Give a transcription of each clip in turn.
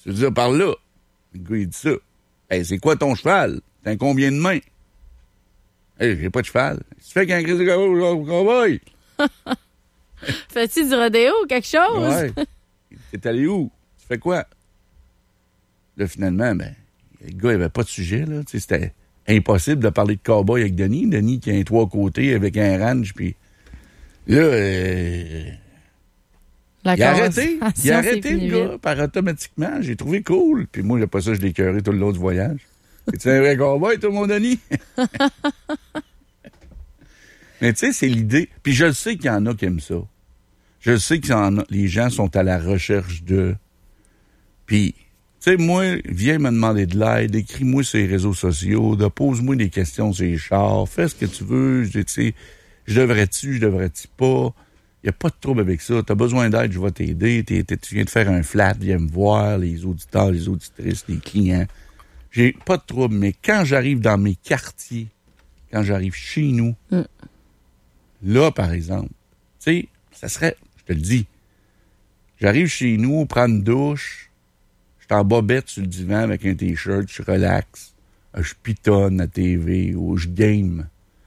Tu veux dire par là? Le gars, il dit ça. Hey, c'est quoi ton cheval? T'as combien de mains? Hey, j'ai pas de cheval. Tu fais qu'un gris de cowboy? Fais-tu du rodéo ou quelque chose? Ouais. T'es allé où? Tu fais quoi? Là, finalement, le gars, il avait pas de sujet, là. Tu sais, c'était impossible de parler de cowboy avec Denis. Denis qui a un 3 côtés avec un ranch, puis là, il a arrêté. Il a arrêté, le gars, par automatiquement. J'ai trouvé cool. Puis moi, après ça, je l'ai écœuré tout le long du voyage. Es-tu un vrai cowboy, toi, mon Denis? Mais tu sais, c'est l'idée. Puis je le sais qu'il y en a qui aiment ça. Je sais que les gens sont à la recherche de... Puis, tu sais, moi, viens me demander de l'aide, écris-moi sur les réseaux sociaux, pose-moi des questions sur les chars, fais ce que tu veux, tu sais, je devrais-tu pas? Il n'y a pas de trouble avec ça. Tu as besoin d'aide, je vais t'aider. Tu viens de faire un flat, viens me voir, les auditeurs, les auditrices, les clients. J'ai pas de trouble, mais quand j'arrive dans mes quartiers, quand j'arrive chez nous, là, par exemple, tu sais, ça serait, je te le dis, j'arrive chez nous, prendre une douche, je suis en bobette sur le divan avec un T-shirt, je relaxe, je pitonne à TV ou je game.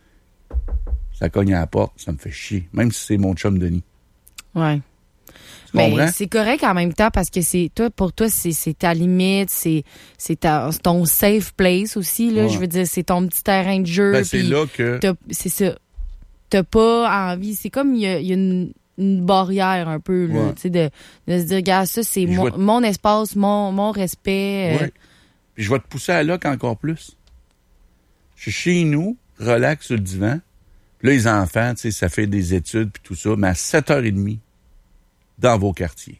Ça cogne à la porte, ça me fait chier, même si c'est mon chum Denis. Ouais. Mais c'est correct en même temps parce que pour toi, c'est ta limite, c'est ton safe place aussi, là. Ouais. Je veux dire, c'est ton petit terrain de jeu. C'est là que... C'est ça. T'as pas envie. C'est comme il y a une barrière un peu, là, tu sais, de se dire, regarde, ça, c'est mon espace, mon respect. Oui. Puis je vais te pousser à l'oc encore plus. Je suis chez nous, relax sur le divan. Puis là, les enfants, tu sais, ça fait des études puis tout ça, mais à 7h30, dans vos quartiers.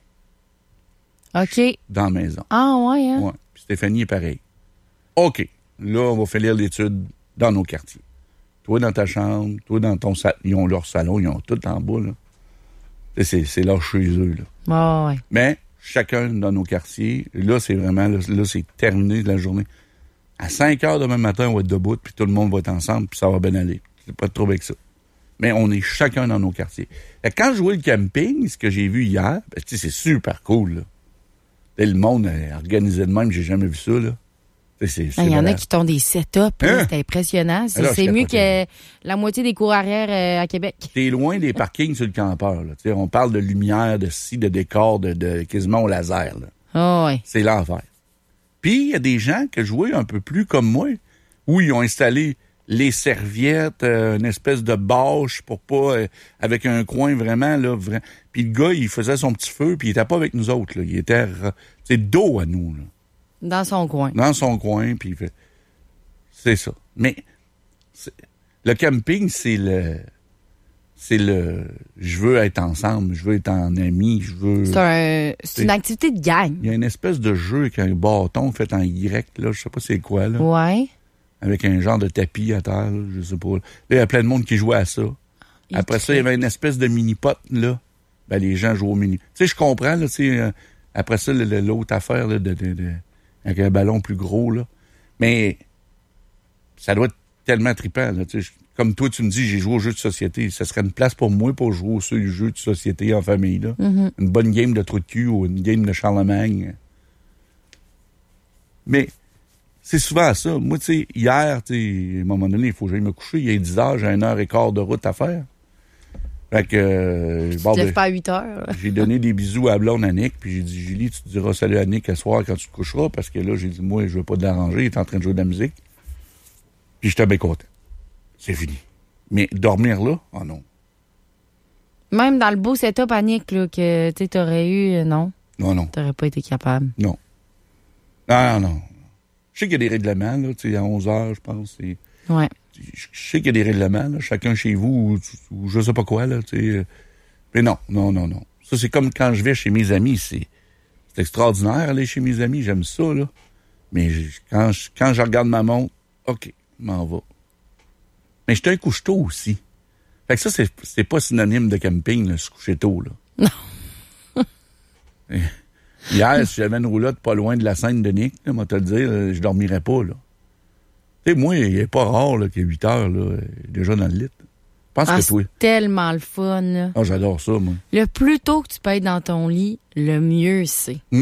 OK. Dans la maison. Ah, ouais, hein? Ouais. Puis Stéphanie est pareil. OK. Là, on va faire l'étude dans nos quartiers. Toi, dans ta chambre, toi, dans ton salon. Ils ont leur salon, ils ont tout en bas, là. C'est leur chez eux, là. Ah, ouais. Mais, chacun dans nos quartiers, là, c'est vraiment, là, c'est terminé de la journée. À 5h demain matin, on va être debout, puis tout le monde va être ensemble, puis ça va bien aller. C'est pas de trouble avec ça. Mais on est chacun dans nos quartiers. Et quand je jouais le camping, ce que j'ai vu hier, c'est super cool, là. Et le monde est organisé de même, j'ai jamais vu ça, là. Il y en a qui ont des setups, c'est impressionnant. C'est mieux que la moitié des cours arrière à Québec. T'es loin des parkings sur le campeur, là. T'sais, on parle de lumière, de décor, de quasiment au laser, là. Oh, ouais. C'est l'enfer. Puis, il y a des gens qui jouaient un peu plus comme moi, où ils ont installé les serviettes, une espèce de bâche pour pas... avec un coin vraiment, là... Puis le gars, il faisait son petit feu, puis il était pas avec nous autres, là. Il était, dos à nous, là. Dans son coin. Dans son coin, puis c'est ça. Mais le camping, c'est le... Je veux être ensemble, je veux être en amis, je veux... C'est une activité de gang. Il y a une espèce de jeu avec un bâton fait en Y, là, je sais pas c'est quoi, là. Ouais. Avec un genre de tapis à terre, là, je sais pas. Là, il y a plein de monde qui jouait à ça. Après ça, il y avait une espèce de mini-pot, là. Ben, les gens jouent au mini. Tu sais, je comprends, là, tu sais, après ça, l'autre affaire, là, avec un ballon plus gros, là. Mais ça doit être tellement trippant, là, tu sais. Comme toi, tu me dis, j'ai joué aux jeux de société. Ça serait une place pour moi pour jouer aux jeux de société en famille, là. Mm-hmm. Une bonne game de trou de cul ou une game de Charlemagne. Mais c'est souvent ça. Moi, tu sais, hier, tu sais, à un moment donné, il faut que j'aille me coucher. Il est 10h, j'ai 1h15 de route à faire. Fait que... tu te lèves pas à 8h. J'ai donné des bisous à la blonde à Nick, puis j'ai dit, Julie, tu te diras salut à Nick ce soir quand tu te coucheras, parce que là, j'ai dit, moi, je veux pas te déranger, il est en train de jouer de la musique. Puis j'étais bien content. C'est fini. Mais dormir là, oh non. Même dans le beau setup à Nick, là, que tu t'aurais eu, non? Non. T'aurais pas été capable. Non. Non. Je sais qu'il y a des règlements, là, tu sais, à 11h, je pense. Ouais. Je sais qu'il y a des règlements, là, chacun chez vous, ou je sais pas quoi, là, tu sais. Mais non. Ça, c'est comme quand je vais chez mes amis, c'est extraordinaire, aller chez mes amis, j'aime ça, là. Mais quand je regarde ma montre, OK, m'en va. Mais je suis un couche-tôt aussi. Fait que ça, c'est pas synonyme de camping, là, se coucher tôt, là. Non. Hier, si j'avais une roulotte pas loin de la scène de Nick, là, moi te le dire, je dormirais pas, là. Tu sais, moi, il est pas rare, là, qu'à 8 heures, là, déjà dans le lit. Je pense que toi. C'est tellement le fun, là. Ah, j'adore ça, moi. Le plus tôt que tu peux être dans ton lit, le mieux c'est.